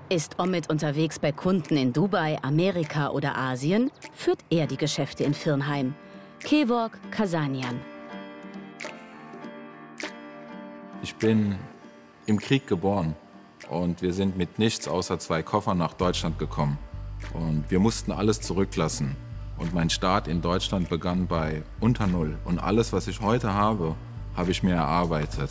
Ist Omid unterwegs bei Kunden in Dubai, Amerika oder Asien, führt er die Geschäfte in Firnheim. Kevork Kasanian. Ich bin im Krieg geboren und wir sind mit nichts außer 2 Koffern nach Deutschland gekommen. Und wir mussten alles zurücklassen. Und mein Start in Deutschland begann bei unter Null. Und alles, was ich heute habe, habe ich mir erarbeitet.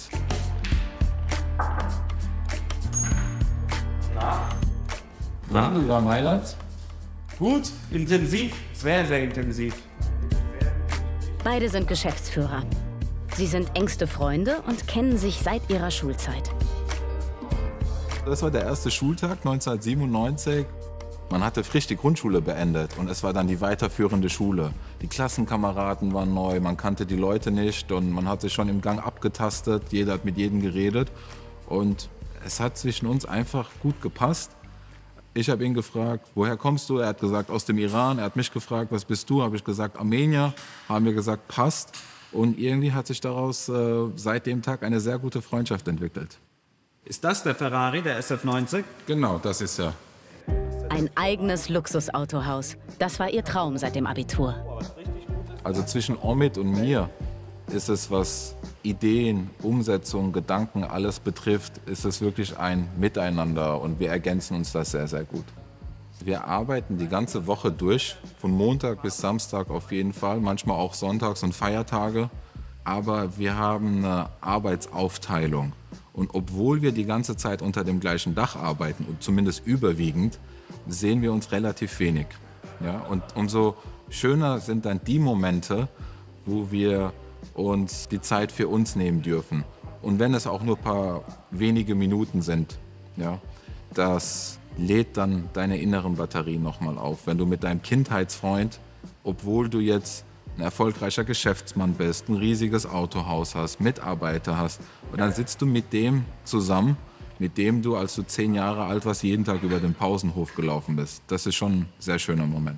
Na, wie war Mailand? gut, intensiv, sehr, sehr intensiv. Beide sind Geschäftsführer. Sie sind engste Freunde und kennen sich seit ihrer Schulzeit. Das war der erste Schultag 1997. Man hatte frisch die Grundschule beendet und es war dann die weiterführende Schule. Die Klassenkameraden waren neu, man kannte die Leute nicht und man hat sich schon im Gang abgetastet. Jeder hat mit jedem geredet und es hat zwischen uns einfach gut gepasst. Ich habe ihn gefragt, woher kommst du? Er hat gesagt, aus dem Iran. Er hat mich gefragt, was bist du? Habe ich gesagt, Armenier. Haben wir gesagt, passt. Und irgendwie hat sich daraus seit dem Tag eine sehr gute Freundschaft entwickelt. Ist das der Ferrari, der SF90? Genau, das ist er. Ein eigenes Luxusautohaus. Das war ihr Traum seit dem Abitur. Also zwischen Omid und mir ist es, was Ideen, Umsetzung, Gedanken, alles betrifft, ist es wirklich ein Miteinander und wir ergänzen uns das sehr, sehr gut. Wir arbeiten die ganze Woche durch, von Montag bis Samstag auf jeden Fall, manchmal auch Sonntags und Feiertage. Aber wir haben eine Arbeitsaufteilung. Und obwohl wir die ganze Zeit unter dem gleichen Dach arbeiten, und zumindest überwiegend, sehen wir uns relativ wenig. Ja? Und umso schöner sind dann die Momente, wo wir uns die Zeit für uns nehmen dürfen. Und wenn es auch nur ein paar wenige Minuten sind, ja, das lädt dann deine inneren Batterien nochmal auf. Wenn du mit deinem Kindheitsfreund, obwohl du jetzt ein erfolgreicher Geschäftsmann bist, ein riesiges Autohaus hast, Mitarbeiter hast, und dann sitzt du mit dem zusammen, mit dem du, als du 10 Jahre alt warst, jeden Tag über den Pausenhof gelaufen bist. Das ist schon ein sehr schöner Moment.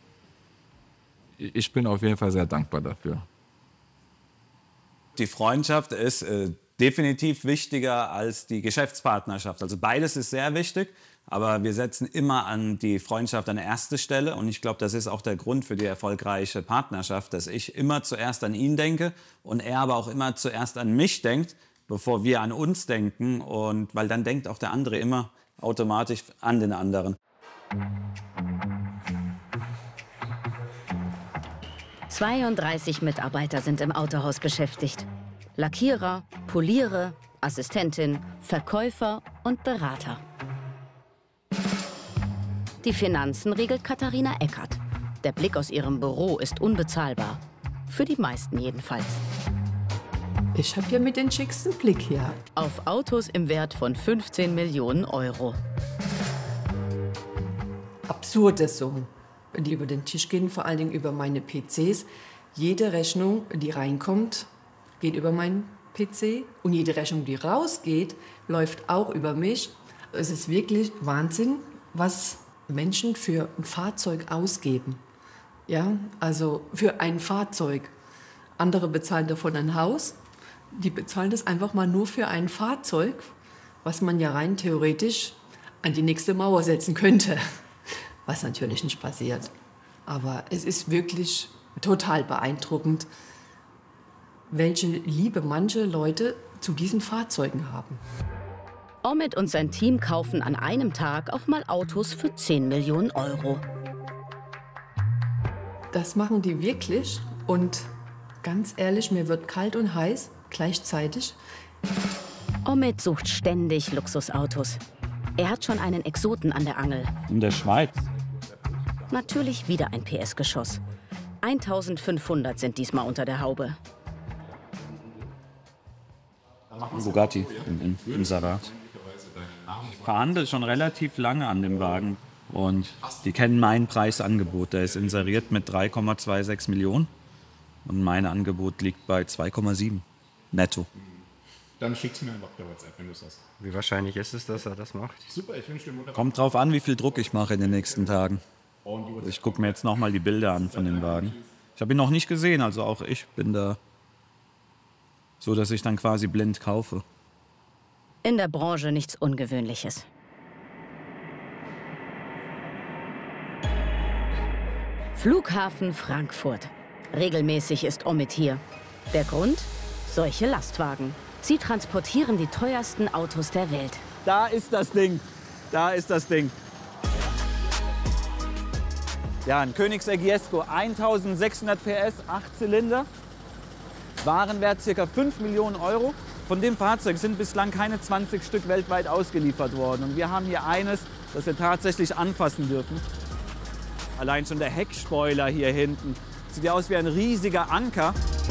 Ich bin auf jeden Fall sehr dankbar dafür. Die Freundschaft ist definitiv wichtiger als die Geschäftspartnerschaft. Also beides ist sehr wichtig, aber wir setzen immer an die Freundschaft an erste Stelle. Und ich glaube, das ist auch der Grund für die erfolgreiche Partnerschaft, dass ich immer zuerst an ihn denke und er aber auch immer zuerst an mich denkt, bevor wir an uns denken. Und weil dann denkt auch der andere immer automatisch an den anderen. 32 Mitarbeiter sind im Autohaus beschäftigt. Lackierer, Poliere, Assistentin, Verkäufer und Berater. Die Finanzen regelt Katharina Eckert. Der Blick aus ihrem Büro ist unbezahlbar. Für die meisten jedenfalls. Ich habe ja mit den schicksten Blick hier. Auf Autos im Wert von 15 Millionen Euro. Absurde Summen, die über den Tisch gehen, vor allen Dingen über meine PCs. Jede Rechnung, die reinkommt, geht über meinen PC. Und jede Rechnung, die rausgeht, läuft auch über mich. Es ist wirklich Wahnsinn, was Menschen für ein Fahrzeug ausgeben. Ja, also für ein Fahrzeug. Andere bezahlen davon ein Haus. Die bezahlen das einfach mal nur für ein Fahrzeug, was man ja rein theoretisch an die nächste Mauer setzen könnte. Was natürlich nicht passiert. Aber es ist wirklich total beeindruckend, welche Liebe manche Leute zu diesen Fahrzeugen haben. Omid und sein Team kaufen an einem Tag auch mal Autos für 10 Millionen Euro. Das machen die wirklich. Und ganz ehrlich, mir wird kalt und heiß gleichzeitig. Omid sucht ständig Luxusautos. Er hat schon einen Exoten an der Angel. In der Schweiz. Natürlich wieder ein PS-Geschoss. 1500 sind diesmal unter der Haube. Bugatti im Sarat. Ich verhandle schon relativ lange an dem Wagen und die kennen mein Preisangebot. Der ist inseriert mit 3,26 Millionen und mein Angebot liegt bei 2,7 netto. Dann schick's mir einfach per WhatsApp, wenn du es hast. Wie wahrscheinlich ist es, dass er das macht? Super, ich wünsche dir Mutter. Kommt drauf an, wie viel Druck ich mache in den nächsten Tagen. Ich gucke mir jetzt noch mal die Bilder an von dem Wagen. Ich habe ihn noch nicht gesehen, also auch ich bin da so, dass ich dann quasi blind kaufe. In der Branche nichts Ungewöhnliches. Flughafen Frankfurt. Regelmäßig ist Omid hier. Der Grund? Solche Lastwagen. Sie transportieren die teuersten Autos der Welt. Da ist das Ding. Da ist das Ding. Ja, ein Koenigsegg Jesko, 1600 PS, 8 Zylinder. Warenwert ca. 5 Millionen Euro. Von dem Fahrzeug sind bislang keine 20 Stück weltweit ausgeliefert worden. Und wir haben hier eines, das wir tatsächlich anfassen dürfen. Allein schon der Heckspoiler hier hinten. Sieht ja aus wie ein riesiger Anker.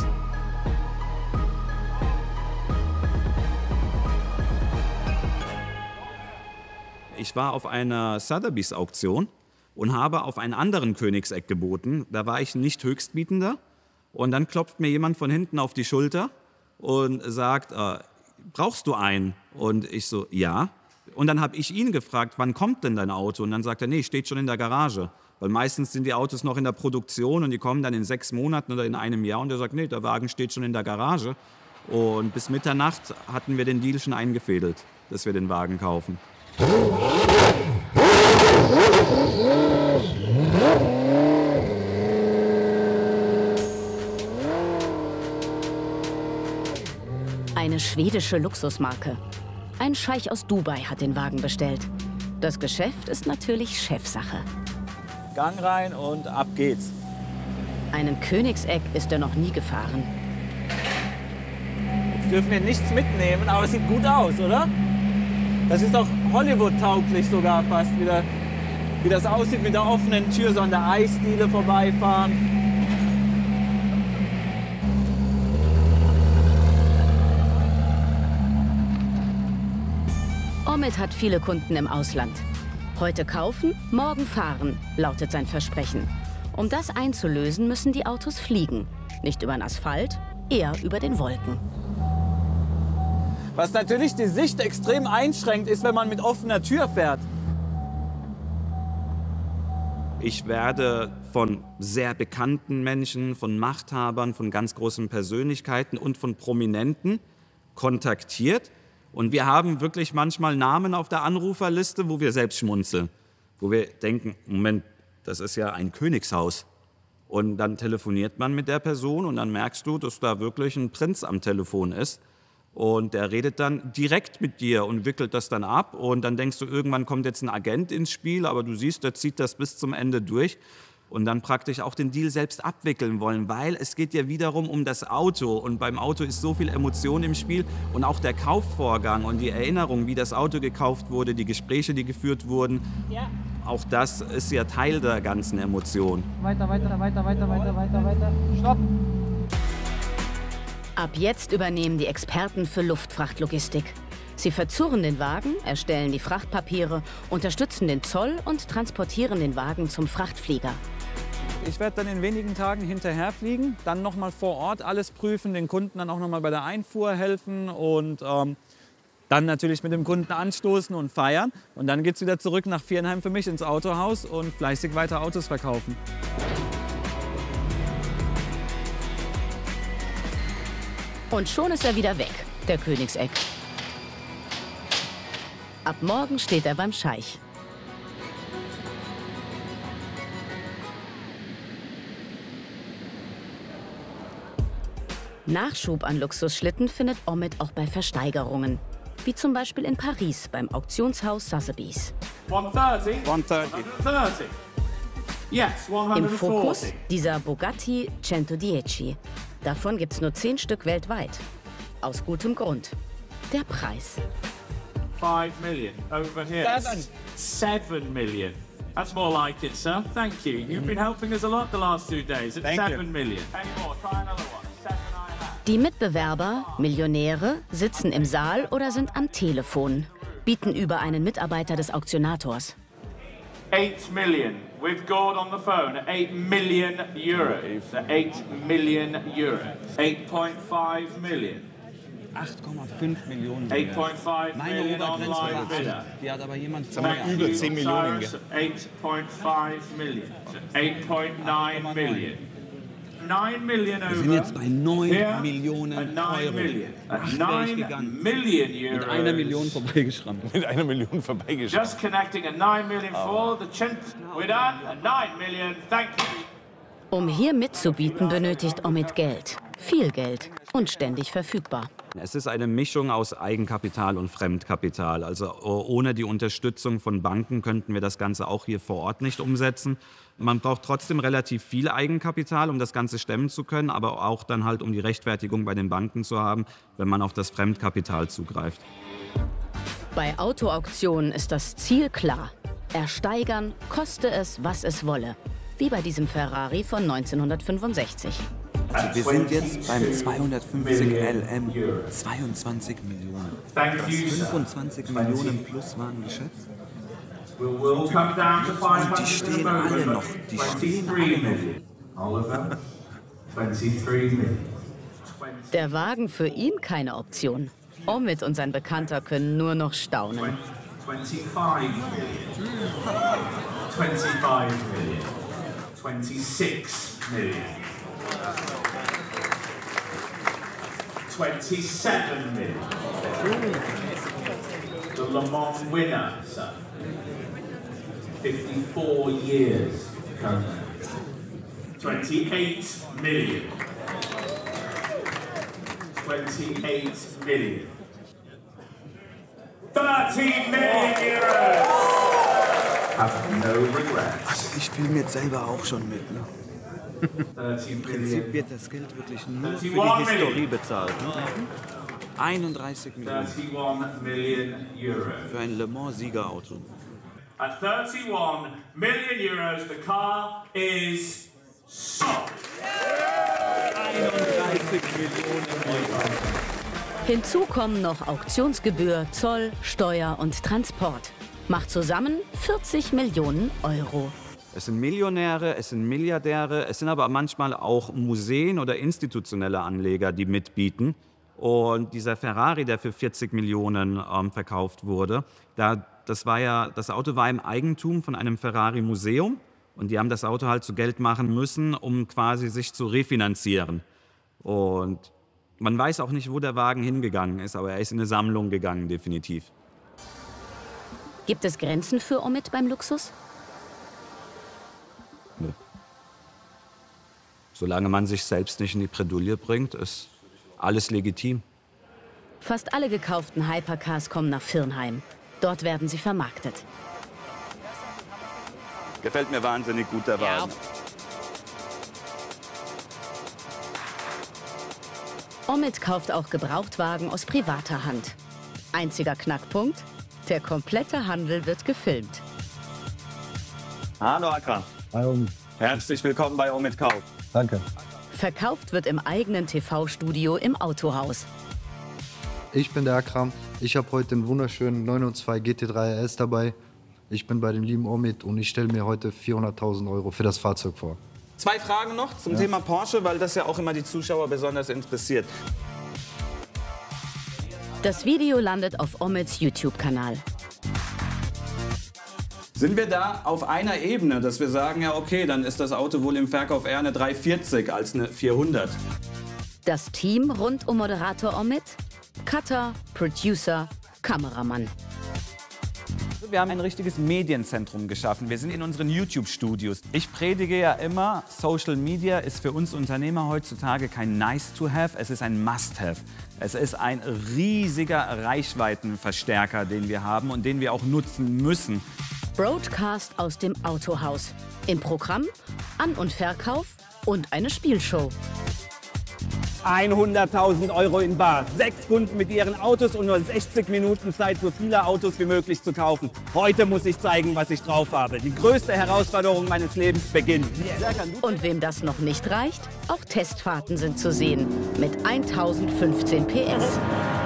Ich war auf einer Sotheby's-Auktion und habe auf einen anderen Koenigsegg geboten. Da war ich nicht Höchstbietender. Und dann klopft mir jemand von hinten auf die Schulter und sagt, brauchst du einen? Und ich so, ja. Und dann habe ich ihn gefragt, wann kommt denn dein Auto? Und dann sagt er, nee, steht schon in der Garage. Weil meistens sind die Autos noch in der Produktion und die kommen dann in 6 Monaten oder in einem Jahr. Und er sagt, nee, der Wagen steht schon in der Garage. Und bis Mitternacht hatten wir den Deal schon eingefädelt, dass wir den Wagen kaufen. Eine schwedische Luxusmarke. Ein Scheich aus Dubai hat den Wagen bestellt. Das Geschäft ist natürlich Chefsache. Gang rein und ab geht's. Einen Koenigsegg ist er noch nie gefahren. Jetzt dürfen wir nichts mitnehmen, aber es sieht gut aus, oder? Das ist doch Hollywood-tauglich sogar fast, wie das aussieht mit der offenen Tür, so an der Eisdiele vorbeifahren. Omid hat viele Kunden im Ausland. Heute kaufen, morgen fahren, lautet sein Versprechen. Um das einzulösen, müssen die Autos fliegen. Nicht über den Asphalt, eher über den Wolken. Was natürlich die Sicht extrem einschränkt, ist, wenn man mit offener Tür fährt. Ich werde von sehr bekannten Menschen, von Machthabern, von ganz großen Persönlichkeiten und von Prominenten kontaktiert. Und wir haben wirklich manchmal Namen auf der Anruferliste, wo wir selbst schmunzeln. Wo wir denken, Moment, das ist ja ein Königshaus. Und dann telefoniert man mit der Person und dann merkst du, dass da wirklich ein Prinz am Telefon ist. Und der redet dann direkt mit dir und wickelt das dann ab. Und dann denkst du, irgendwann kommt jetzt ein Agent ins Spiel, aber du siehst, der zieht das bis zum Ende durch. Und dann praktisch auch den Deal selbst abwickeln wollen, weil es geht ja wiederum um das Auto. Und beim Auto ist so viel Emotion im Spiel und auch der Kaufvorgang und die Erinnerung, wie das Auto gekauft wurde, die Gespräche, die geführt wurden. Ja. Auch das ist ja Teil der ganzen Emotion. Weiter. Stopp! Ab jetzt übernehmen die Experten für Luftfrachtlogistik. Sie verzurren den Wagen, erstellen die Frachtpapiere, unterstützen den Zoll und transportieren den Wagen zum Frachtflieger. Ich werde dann in wenigen Tagen hinterherfliegen, dann noch mal vor Ort alles prüfen, den Kunden dann auch noch mal bei der Einfuhr helfen und dann natürlich mit dem Kunden anstoßen und feiern. Und dann geht es wieder zurück nach Viernheim für mich ins Autohaus und fleißig weiter Autos verkaufen. Und schon ist er wieder weg, der Koenigsegg. Ab morgen steht er beim Scheich. Nachschub an Luxusschlitten findet Omid auch bei Versteigerungen. Wie zum Beispiel in Paris beim Auktionshaus Sotheby's. 130. 130. Yes, Im 140. Fokus dieser Bugatti 110. Davon gibt's nur 10 Stück weltweit. Aus gutem Grund. Der Preis. 5 million. Over here. 7 million. That's more like it, sir. Thank you. You've been helping us a lot the last 2 days. It's 7 million. Any more? Try another one. 7.5. Die Mitbewerber, Millionäre, sitzen im Saal oder sind am Telefon, bieten über einen Mitarbeiter des Auktionators. 8 million. With Gord on the phone at 8 million euros. 8 million euros. 8.5 million. 8,5 Millionen. 8.5 Meine million Obergrenze online war bidder. 8. Die hat aber jemand Thank über you, 10 Millionen. Cyrus. 8.5 million. 8.9 million. 9 million over. Wir sind jetzt bei 9 Here, Millionen at 9 Euro. million. At Ach, wäre ich 9 gegangen. million euros. Mit 1 Million vorbeigeschrammt. Mit 1 Million vorbeigeschaut. Just connecting at 9 million for the chint. We're done at 9 million. Thank you. Um hier mitzubieten, benötigt Omid Geld. Viel Geld und ständig verfügbar. Es ist eine Mischung aus Eigenkapital und Fremdkapital. Also ohne die Unterstützung von Banken könnten wir das Ganze auch hier vor Ort nicht umsetzen. Man braucht trotzdem relativ viel Eigenkapital, um das Ganze stemmen zu können, aber auch dann halt, um die Rechtfertigung bei den Banken zu haben, wenn man auf das Fremdkapital zugreift. Bei Autoauktionen ist das Ziel klar. Ersteigern, koste es, was es wolle. Wie bei diesem Ferrari von 1965. Also wir sind jetzt beim 250 LM, 22 Millionen. 25 Millionen plus waren geschätzt. Und die stehen alle noch. Die stehen alle noch. Der Wagen für ihn keine Option. Omid und sein Bekannter können nur noch staunen. 25 million. 25 million. 26 million. 27 million. The Le Mans winner, son. 54 years. 28 million. 28 million. 30 million euros. Have no regrets. Also ich filme jetzt selber auch schon mit. Ne? 30 Im Prinzip million. wird das Geld wirklich nur für 31 die Historie bezahlt. Ne? 31 Millionen 31 million euros. für ein Le Mans-Siegerauto. At 31 million euros, the car is sold. 31 Millionen Euro. Hinzu kommen noch Auktionsgebühr, Zoll, Steuer und Transport. Macht zusammen 40 Millionen Euro. Es sind Millionäre, es sind Milliardäre, es sind aber manchmal auch Museen oder institutionelle Anleger, die mitbieten. Und dieser Ferrari, der für 40 Millionen verkauft wurde, das Auto war im Eigentum von einem Ferrari-Museum. Und die haben das Auto halt zu Geld machen müssen, um quasi sich zu refinanzieren. Und man weiß auch nicht, wo der Wagen hingegangen ist, aber er ist in eine Sammlung gegangen, definitiv. Gibt es Grenzen für Omid beim Luxus? Nö. Solange man sich selbst nicht in die Bredouille bringt, ist alles legitim. Fast alle gekauften Hypercars kommen nach Virnheim. Dort werden sie vermarktet. Gefällt mir wahnsinnig gut, der Wagen. Omid kauft auch Gebrauchtwagen aus privater Hand. Einziger Knackpunkt: der komplette Handel wird gefilmt. Hallo Akram. Hallo. Herzlich willkommen bei Omid Kauf. Danke. Verkauft wird im eigenen TV-Studio im Autohaus. Ich bin der Akram. Ich habe heute den wunderschönen 902 GT3 RS dabei. Ich bin bei dem lieben Omid und ich stelle mir heute 400.000 Euro für das Fahrzeug vor. 2 Fragen noch zum Thema Porsche, weil das ja auch immer die Zuschauer besonders interessiert. Das Video landet auf Omids YouTube-Kanal. Sind wir da auf einer Ebene, dass wir sagen, ja okay, dann ist das Auto wohl im Verkauf eher eine 340 als eine 400? Das Team rund um Moderator Omid: Cutter, Producer, Kameramann. Wir haben ein richtiges Medienzentrum geschaffen. Wir sind in unseren YouTube-Studios. Ich predige ja immer, Social Media ist für uns Unternehmer heutzutage kein Nice-to-have, es ist ein Must-have. Es ist ein riesiger Reichweitenverstärker, den wir haben und den wir auch nutzen müssen. Broadcast aus dem Autohaus. Im Programm An- und Verkauf und eine Spielshow. 100.000 Euro in bar. 6 Kunden mit ihren Autos und nur 60 Minuten Zeit, so viele Autos wie möglich zu kaufen. Heute muss ich zeigen, was ich drauf habe. Die größte Herausforderung meines Lebens beginnt. Und wem das noch nicht reicht, auch Testfahrten sind zu sehen. Mit 1015 PS.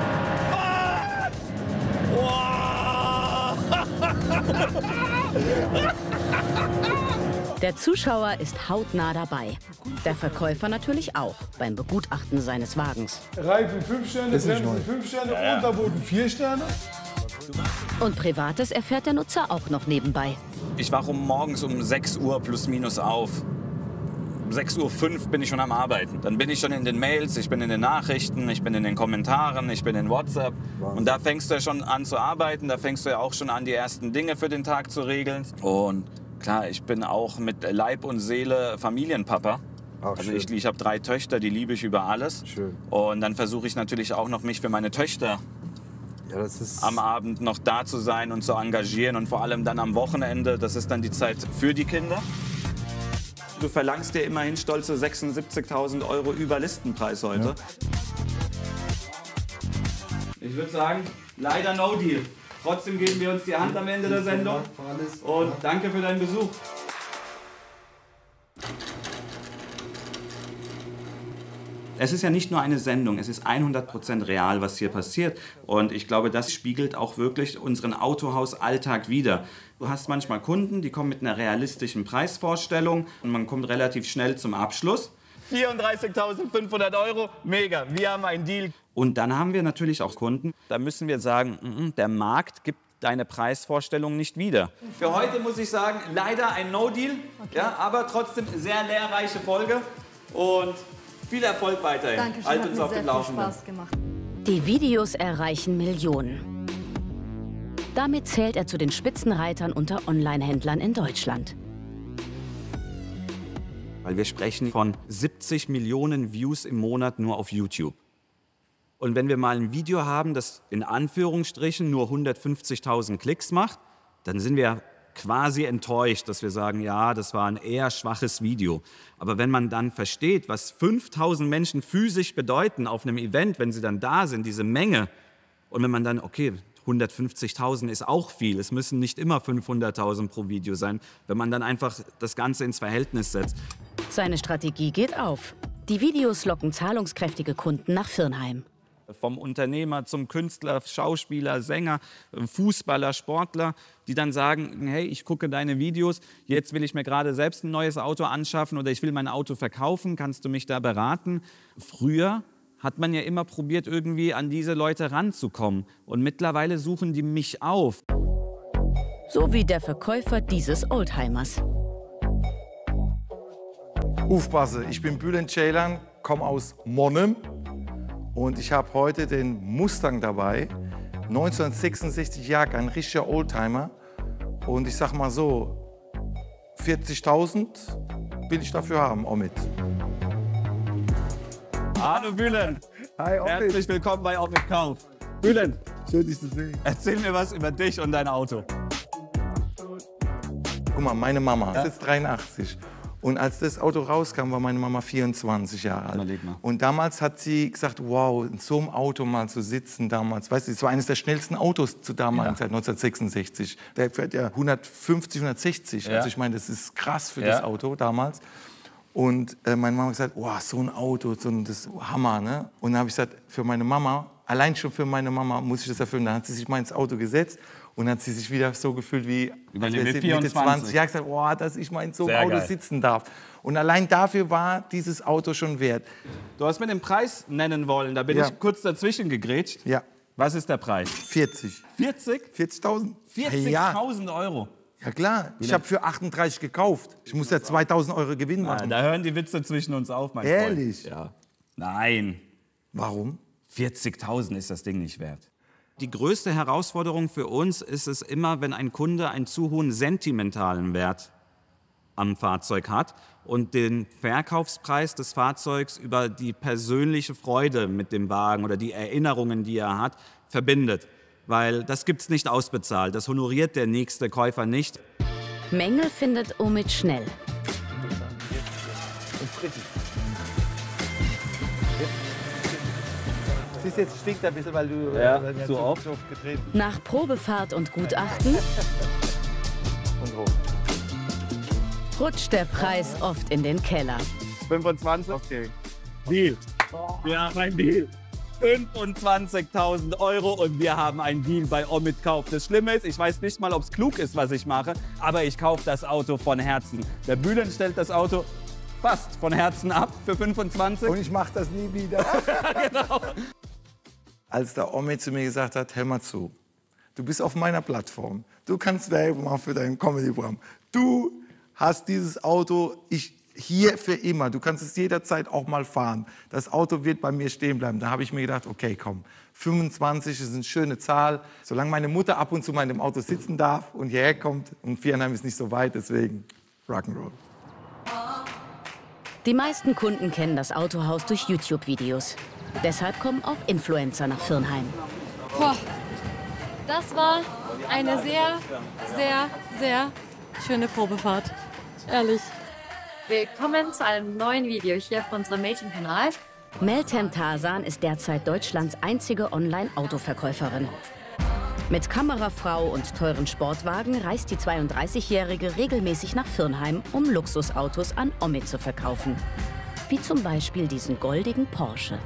Der Zuschauer ist hautnah dabei. Der Verkäufer natürlich auch beim Begutachten seines Wagens. Reifen 5 Sterne, Bremsen 5 Sterne, Unterboden 4 Sterne. Und Privates erfährt der Nutzer auch noch nebenbei. Ich wache morgens um 6 Uhr plus minus auf. 6:05 Uhr bin ich schon am Arbeiten. Dann bin ich schon in den Mails, ich bin in den Nachrichten, ich bin in den Kommentaren, ich bin in WhatsApp. Und da fängst du ja schon an zu arbeiten, da fängst du ja auch schon an, die ersten Dinge für den Tag zu regeln. Und Klar, ich bin auch mit Leib und Seele Familienpapa. Ach, also schön. ich habe 3 Töchter, die liebe ich über alles. Schön. Und dann versuche ich natürlich auch noch, mich für meine Töchter Ja, das ist am Abend noch da zu sein und zu engagieren. Und vor allem dann am Wochenende, das ist dann die Zeit für die Kinder. Du verlangst dir immerhin stolze 76.000 € über Listenpreis heute. Ja. Ich würde sagen, leider no deal. Trotzdem geben wir uns die Hand am Ende der Sendung. Und danke für deinen Besuch. Es ist ja nicht nur eine Sendung, es ist 100% real, was hier passiert. Und ich glaube, das spiegelt auch wirklich unseren Autohaus-Alltag wider. Du hast manchmal Kunden, die kommen mit einer realistischen Preisvorstellung und man kommt relativ schnell zum Abschluss. 34.500 €, mega, wir haben einen Deal. Und dann haben wir natürlich auch Kunden, da müssen wir sagen, der Markt gibt deine Preisvorstellung nicht wieder. Für heute muss ich sagen, leider ein No-Deal, ja, aber trotzdem sehr lehrreiche Folge und viel Erfolg weiterhin. Dankeschön, Halt hat uns mir auf sehr dem viel Laufenden. Spaß gemacht. Die Videos erreichen Millionen. Damit zählt er zu den Spitzenreitern unter Online-Händlern in Deutschland. Weil wir sprechen von 70 Millionen Views im Monat nur auf YouTube. Und wenn wir mal ein Video haben, das in Anführungsstrichen nur 150.000 Klicks macht, dann sind wir quasi enttäuscht, dass wir sagen, ja, das war ein eher schwaches Video. Aber wenn man dann versteht, was 5.000 Menschen physisch bedeuten auf einem Event, wenn sie dann da sind, diese Menge, und wenn man dann, okay, 150.000 ist auch viel, es müssen nicht immer 500.000 pro Video sein, wenn man dann einfach das Ganze ins Verhältnis setzt. Seine Strategie geht auf. Die Videos locken zahlungskräftige Kunden nach Virnheim. Vom Unternehmer zum Künstler, Schauspieler, Sänger, Fußballer, Sportler, die dann sagen, hey, ich gucke deine Videos, jetzt will ich mir gerade selbst ein neues Auto anschaffen oder ich will mein Auto verkaufen, kannst du mich da beraten? Früher hat man ja immer probiert, irgendwie an diese Leute ranzukommen und mittlerweile suchen die mich auf. So wie der Verkäufer dieses Oldtimers. Ufbasse, ich bin Bülent Ceylan, komme aus Monnem und ich habe heute den Mustang dabei. 1966 Jahrgang, ein richtiger Oldtimer. Und ich sag mal so, 40.000 will ich dafür haben, Omid. Hallo Bülent. Hi Omid. Herzlich willkommen bei Omid Kauf. Bülent, schön dich zu sehen. Erzähl mir was über dich und dein Auto. Guck mal, meine Mama ist jetzt 83. Und als das Auto rauskam, war meine Mama 24 Jahre alt. Und damals hat sie gesagt, wow, in so einem Auto mal zu sitzen damals. Weißt du, es war eines der schnellsten Autos zu damaligen Zeit, 1966. Der fährt ja 150, 160. Ja. Also ich meine, das ist krass für das Auto damals. Und meine Mama hat gesagt, wow, so ein Auto, das ist Hammer. Ne? Und dann habe ich gesagt, für meine Mama, allein schon für meine Mama muss ich das erfüllen. Dann hat sie sich mal ins Auto gesetzt. Und dann hat sie sich wieder so gefühlt wie Mitte 24. 20 Jahre gesagt, oh, dass ich mal in so einem Auto sitzen darf. Und allein dafür war dieses Auto schon wert. Du hast mir den Preis nennen wollen, da bin ich kurz dazwischen gegrätscht. Ja. Was ist der Preis? 40. 40? 40.000. 40.000 Euro. Ja klar, ich habe für 38 gekauft. Ich muss ja 2.000 € Gewinn machen. Da hören die Witze zwischen uns auf, mein Ehrlich? Freund. Ja. Nein. Warum? 40.000 ist das Ding nicht wert. Die größte Herausforderung für uns ist es immer, wenn ein Kunde einen zu hohen sentimentalen Wert am Fahrzeug hat und den Verkaufspreis des Fahrzeugs über die persönliche Freude mit dem Wagen oder die Erinnerungen, die er hat, verbindet. Weil das gibt's nicht ausbezahlt, das honoriert der nächste Käufer nicht. Mängel findet Omid schnell. Siehst du, jetzt stinkt ein bisschen, weil du zu oft getreten. Nach Probefahrt und Gutachten rutscht der Preis oft in den Keller. 25? Okay. Deal. Wir haben einen Deal. 25.000 € und wir haben einen Deal bei Omid Kauf. Das Schlimme ist, ich weiß nicht mal, ob es klug ist, was ich mache, aber ich kaufe das Auto von Herzen. Der Bülent stellt das Auto fast von Herzen ab für 25. Und ich mache das nie wieder. Genau. Als der Omid zu mir gesagt hat, hör mal zu, du bist auf meiner Plattform, du kannst Werbung machen für dein Comedy-Programm. Du hast dieses Auto, ich hier für immer. Du kannst es jederzeit auch mal fahren. Das Auto wird bei mir stehen bleiben. Da habe ich mir gedacht, okay, komm, 25 ist eine schöne Zahl. Solange meine Mutter ab und zu mal in dem Auto sitzen darf und hierher kommt. Und Viernheim ist nicht so weit, deswegen Rock'n'Roll. Die meisten Kunden kennen das Autohaus durch YouTube-Videos. Deshalb kommen auch Influencer nach Viernheim. Boah, das war eine sehr, sehr, sehr schöne Probefahrt. Ehrlich. Willkommen zu einem neuen Video hier auf unserem Mädchenkanal. Meltem Tarzan ist derzeit Deutschlands einzige Online-Autoverkäuferin. Mit Kamerafrau und teuren Sportwagen reist die 32-Jährige regelmäßig nach Viernheim, um Luxusautos an Omid zu verkaufen. Wie zum Beispiel diesen goldigen Porsche.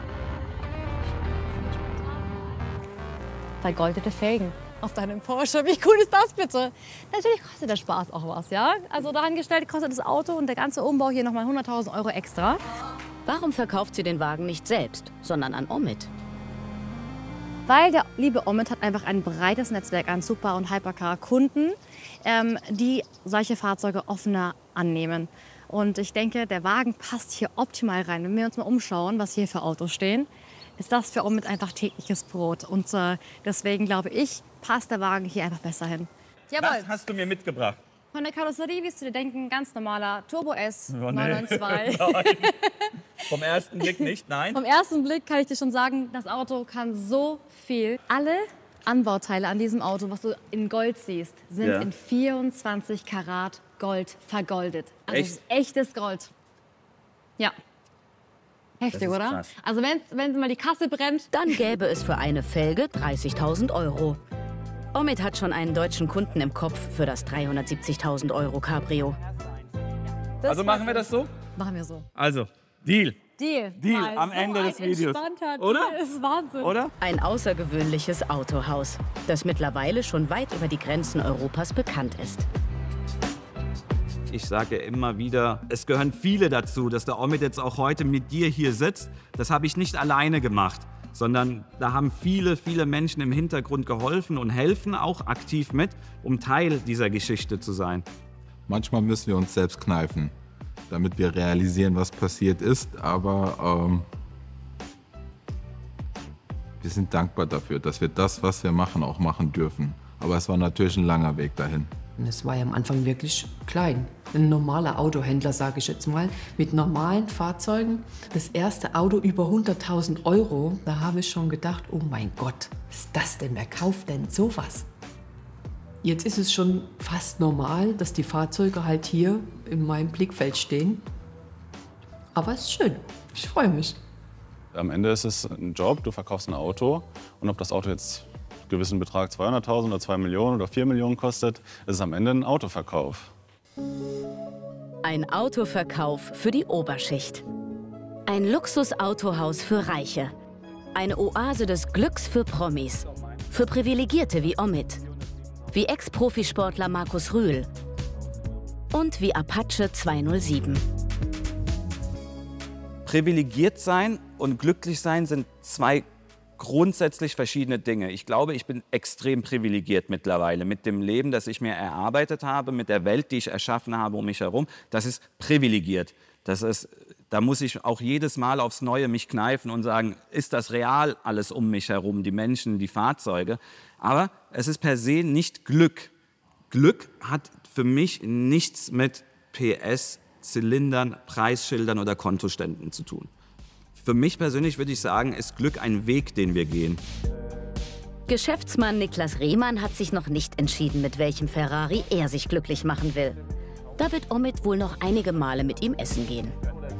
Vergoldete Felgen auf deinem Porsche. Wie cool ist das bitte? Natürlich kostet der Spaß auch was, ja? Also darangestellt kostet das Auto und der ganze Umbau hier nochmal 100.000 Euro extra. Warum verkauft sie den Wagen nicht selbst, sondern an Omid? Weil der liebe Omid hat einfach ein breites Netzwerk an Super- und Hypercar-Kunden, die solche Fahrzeuge offener annehmen. Und ich denke, der Wagen passt hier optimal rein. Wenn wir uns mal umschauen, was hier für Autos stehen, ist das für Omid einfach tägliches Brot. Und deswegen glaube ich, passt der Wagen hier einfach besser hin. Jawohl. Was hast du mir mitgebracht? Von der Karosserie wirst du dir denken, ganz normaler Turbo S 992. Vom ersten Blick nicht, nein? Vom ersten Blick kann ich dir schon sagen, das Auto kann so viel. Alle Anbauteile an diesem Auto, was du in Gold siehst, sind in 24 Karat Gold vergoldet. Also es ist echtes Gold. Ja. Heftig, oder? Krass. Also wenn mal die Kasse brennt, dann gäbe es für eine Felge 30.000 Euro. Omid hat schon einen deutschen Kunden im Kopf für das 370.000 Euro Cabrio. Also machen wir das so? Machen wir so. Also, Deal. Deal. Deal am Ende des Videos. Oder? Das ist Wahnsinn. Oder? Ein außergewöhnliches Autohaus, das mittlerweile schon weit über die Grenzen Europas bekannt ist. Ich sage immer wieder, es gehören viele dazu, dass der Omid jetzt auch heute mit dir hier sitzt. Das habe ich nicht alleine gemacht, sondern da haben viele, viele Menschen im Hintergrund geholfen und helfen auch aktiv mit, um Teil dieser Geschichte zu sein. Manchmal müssen wir uns selbst kneifen, damit wir realisieren, was passiert ist. Aber wir sind dankbar dafür, dass wir das, was wir machen, auch machen dürfen. Aber es war natürlich ein langer Weg dahin. Und es war ja am Anfang wirklich klein. Ein normaler Autohändler, sage ich jetzt mal, mit normalen Fahrzeugen. Das erste Auto über 100.000 Euro, da habe ich schon gedacht, oh mein Gott, was ist das denn? Wer kauft denn sowas? Jetzt ist es schon fast normal, dass die Fahrzeuge halt hier in meinem Blickfeld stehen. Aber es ist schön. Ich freue mich. Am Ende ist es ein Job, du verkaufst ein Auto. Und ob das Auto jetzt einen gewissen Betrag 200.000 oder 2 Millionen oder 4 Millionen kostet, ist es am Ende ein Autoverkauf. Ein Autoverkauf für die Oberschicht. Ein Luxusautohaus für Reiche. Eine Oase des Glücks für Promis. Für Privilegierte wie Omid. Wie Ex-Profisportler Markus Rühl. Und wie Apache 207. Privilegiert sein und glücklich sein sind zwei grundsätzlich verschiedene Dinge. Ich glaube, ich bin extrem privilegiert mittlerweile mit dem Leben, das ich mir erarbeitet habe, mit der Welt, die ich erschaffen habe um mich herum. Das ist privilegiert. Da muss ich auch jedes Mal aufs Neue mich kneifen und sagen, ist das real alles um mich herum, die Menschen, die Fahrzeuge? Aber es ist per se nicht Glück. Glück hat für mich nichts mit PS, Zylindern, Preisschildern oder Kontoständen zu tun. Für mich persönlich würde ich sagen, ist Glück ein Weg, den wir gehen. Geschäftsmann Niklas Rehmann hat sich noch nicht entschieden, mit welchem Ferrari er sich glücklich machen will. Da wird Omid wohl noch einige Male mit ihm essen gehen.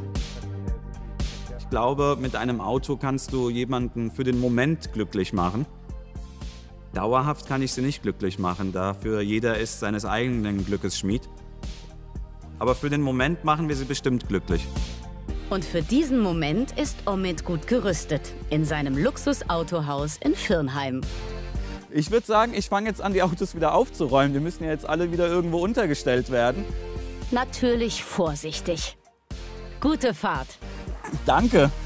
Ich glaube, mit einem Auto kannst du jemanden für den Moment glücklich machen. Dauerhaft kann ich sie nicht glücklich machen, dafür jeder ist seines eigenen Glückes Schmied. Aber für den Moment machen wir sie bestimmt glücklich. Und für diesen Moment ist Omid gut gerüstet in seinem Luxusautohaus in Viernheim. Ich würde sagen, ich fange jetzt an, die Autos wieder aufzuräumen. Wir müssen ja jetzt alle wieder irgendwo untergestellt werden. Natürlich vorsichtig. Gute Fahrt. Danke.